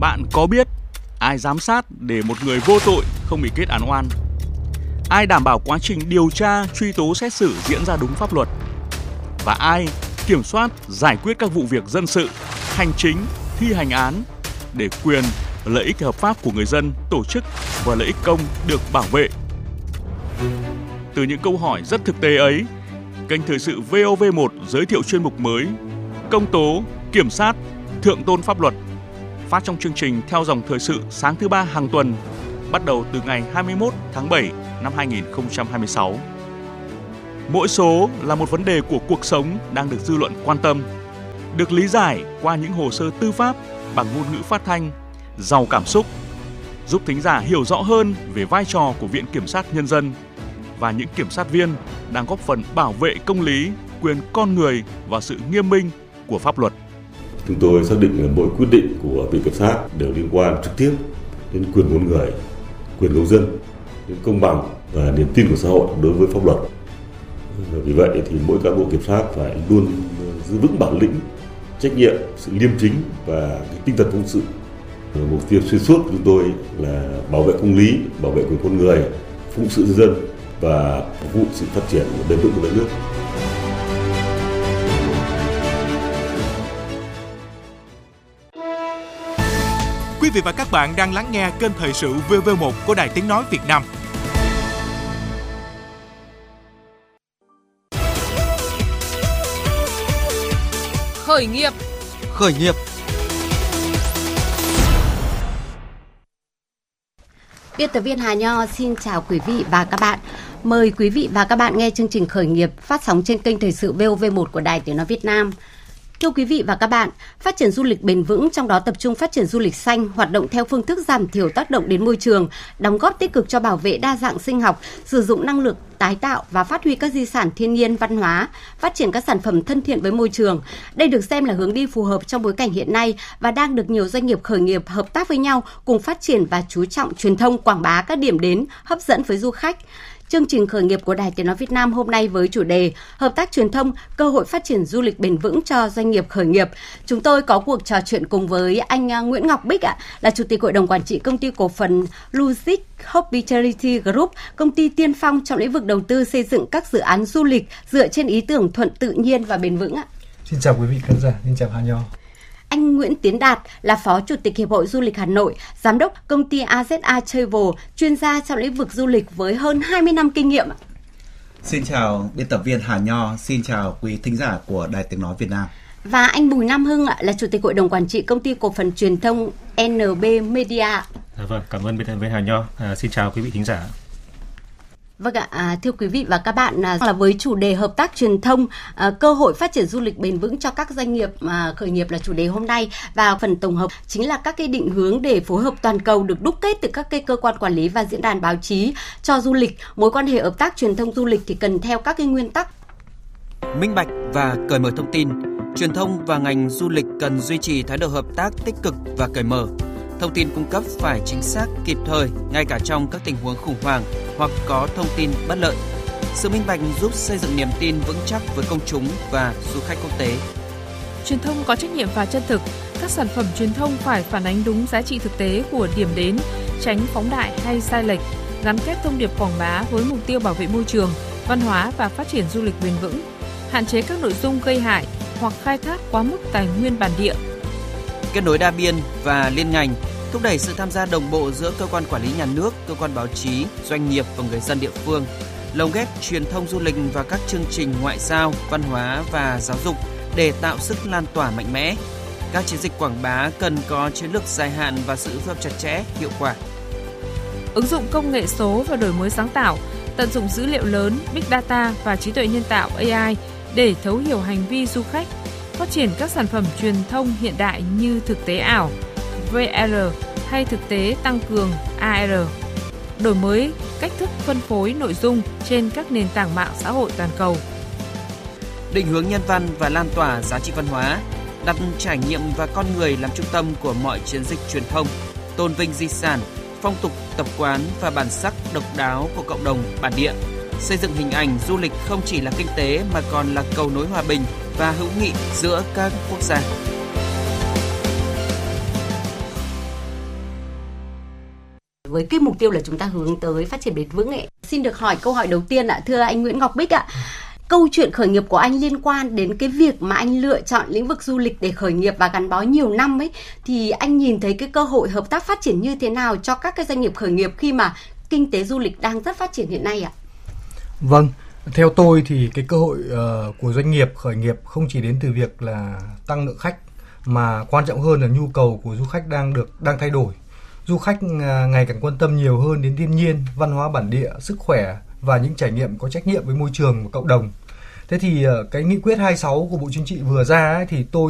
Bạn có biết ai giám sát để một người vô tội không bị kết án oan? Ai đảm bảo quá trình điều tra, truy tố, xét xử diễn ra đúng pháp luật? Và ai kiểm soát, giải quyết các vụ việc dân sự, hành chính, thi hành án để quyền, lợi ích hợp pháp của người dân, tổ chức và lợi ích công được bảo vệ? Từ những câu hỏi rất thực tế ấy, kênh thời sự VOV1 giới thiệu chuyên mục mới Công tố, kiểm sát, thượng tôn pháp luật, phát trong chương trình theo dòng thời sự sáng thứ ba hàng tuần, bắt đầu từ ngày 21 tháng 7 năm 2026. Mỗi số là một vấn đề của cuộc sống đang được dư luận quan tâm, được lý giải qua những hồ sơ tư pháp bằng ngôn ngữ phát thanh, giàu cảm xúc, giúp thính giả hiểu rõ hơn về vai trò của Viện Kiểm sát Nhân dân và những kiểm sát viên đang góp phần bảo vệ công lý, quyền con người và sự nghiêm minh của pháp luật. Chúng tôi xác định là mỗi quyết định của Viện Kiểm sát đều liên quan trực tiếp đến quyền con người, quyền công dân, đến công bằng và niềm tin của xã hội đối với pháp luật. Vì vậy thì mỗi cán bộ kiểm sát phải luôn giữ vững bản lĩnh, trách nhiệm, sự liêm chính và cái tinh thần phụng sự. Mục tiêu xuyên suốt của chúng tôi là bảo vệ công lý, bảo vệ quyền con người, phụng sự nhân dân và phục vụ sự phát triển bền vững của đất nước. Quý vị và các bạn đang lắng nghe kênh thời sự VV1 của Đài Tiếng nói Việt Nam. Khởi nghiệp. Biên tập viên Hà Nho xin chào quý vị và các bạn. Mời quý vị và các bạn nghe chương trình Khởi nghiệp phát sóng trên kênh thời sự VOV1 của Đài Tiếng nói Việt Nam. Thưa quý vị và các bạn, phát triển du lịch bền vững, trong đó tập trung phát triển du lịch xanh, hoạt động theo phương thức giảm thiểu tác động đến môi trường, đóng góp tích cực cho bảo vệ đa dạng sinh học, sử dụng năng lượng tái tạo và phát huy các di sản thiên nhiên văn hóa, phát triển các sản phẩm thân thiện với môi trường. Đây được xem là hướng đi phù hợp trong bối cảnh hiện nay và đang được nhiều doanh nghiệp khởi nghiệp hợp tác với nhau cùng phát triển và chú trọng truyền thông quảng bá các điểm đến hấp dẫn với du khách. Chương trình Khởi nghiệp của Đài Tiếng nói Việt Nam hôm nay với chủ đề Hợp tác truyền thông, cơ hội phát triển du lịch bền vững cho doanh nghiệp khởi nghiệp. Chúng tôi có cuộc trò chuyện cùng với anh Nguyễn Ngọc Bích là Chủ tịch Hội đồng Quản trị Công ty Cổ phần Luxic Hospitality Group, công ty tiên phong trong lĩnh vực đầu tư xây dựng các dự án du lịch dựa trên ý tưởng thuận tự nhiên và bền vững. Xin chào quý vị khán giả, xin chào Hà Nho. Anh Nguyễn Tiến Đạt là Phó Chủ tịch Hiệp hội Du lịch Hà Nội, Giám đốc công ty AZA Travel, chuyên gia trong lĩnh vực du lịch với hơn 20 năm kinh nghiệm. Xin chào biên tập viên Hà Nho, xin chào quý thính giả của Đài Tiếng nói Việt Nam. Và anh Bùi Nam Hưng là Chủ tịch Hội đồng Quản trị Công ty Cổ phần Truyền thông NB Media. Vâng, cảm ơn biên tập viên Hà Nho. Xin chào quý vị thính giả. Vâng ạ, thưa quý vị và các bạn, là với chủ đề hợp tác truyền thông, cơ hội phát triển du lịch bền vững cho các doanh nghiệp khởi nghiệp là chủ đề hôm nay, và phần tổng hợp chính là các cái định hướng để phối hợp toàn cầu được đúc kết từ các cái cơ quan quản lý và diễn đàn báo chí cho du lịch. Mối quan hệ hợp tác truyền thông du lịch thì cần theo các cái nguyên tắc minh bạch và cởi mở thông tin. Truyền thông và ngành du lịch cần duy trì thái độ hợp tác tích cực và cởi mở. Thông tin cung cấp phải chính xác, kịp thời, ngay cả trong các tình huống khủng hoảng hoặc có thông tin bất lợi. Sự minh bạch giúp xây dựng niềm tin vững chắc với công chúng và du khách quốc tế. Truyền thông có trách nhiệm và chân thực. Các sản phẩm truyền thông phải phản ánh đúng giá trị thực tế của điểm đến, tránh phóng đại hay sai lệch, gắn kết thông điệp quảng bá với mục tiêu bảo vệ môi trường, văn hóa và phát triển du lịch bền vững. Hạn chế các nội dung gây hại hoặc khai thác quá mức tài nguyên bản địa. Kết nối đa biên và liên ngành, thúc đẩy sự tham gia đồng bộ giữa cơ quan quản lý nhà nước, cơ quan báo chí, doanh nghiệp và người dân địa phương, lồng ghép truyền thông du lịch và các chương trình ngoại giao, văn hóa và giáo dục để tạo sức lan tỏa mạnh mẽ. Các chiến dịch quảng bá cần có chiến lược dài hạn và sự phối hợp chặt chẽ, hiệu quả. Ứng dụng công nghệ số và đổi mới sáng tạo, tận dụng dữ liệu lớn, Big Data và trí tuệ nhân tạo AI để thấu hiểu hành vi du khách, phát triển các sản phẩm truyền thông hiện đại như thực tế ảo, VR hay thực tế tăng cường AR, đổi mới cách thức phân phối nội dung trên các nền tảng mạng xã hội toàn cầu. Định hướng nhân văn và lan tỏa giá trị văn hóa, đặt trải nghiệm và con người làm trung tâm của mọi chiến dịch truyền thông, tôn vinh di sản, phong tục, tập quán và bản sắc độc đáo của cộng đồng bản địa. Xây dựng hình ảnh du lịch không chỉ là kinh tế mà còn là cầu nối hòa bình và hữu nghị giữa các quốc gia. với cái mục tiêu là chúng ta hướng tới phát triển bền vững ấy. Xin được hỏi câu hỏi đầu tiên ạ, thưa anh Nguyễn Ngọc Bích ạ. Câu chuyện khởi nghiệp của anh liên quan đến cái việc mà anh lựa chọn lĩnh vực du lịch để khởi nghiệp và gắn bó nhiều năm ấy, thì anh nhìn thấy cái cơ hội hợp tác phát triển như thế nào cho các cái doanh nghiệp khởi nghiệp khi mà kinh tế du lịch đang rất phát triển hiện nay ạ? Vâng, theo tôi thì cái cơ hội của doanh nghiệp khởi nghiệp không chỉ đến từ việc là tăng lượng khách, mà quan trọng hơn là nhu cầu của du khách đang thay đổi. Du khách ngày càng quan tâm nhiều hơn đến thiên nhiên, văn hóa bản địa, sức khỏe và những trải nghiệm có trách nhiệm với môi trường và cộng đồng. Thế thì cái nghị quyết 26 của Bộ Chính trị vừa ra ấy, thì tôi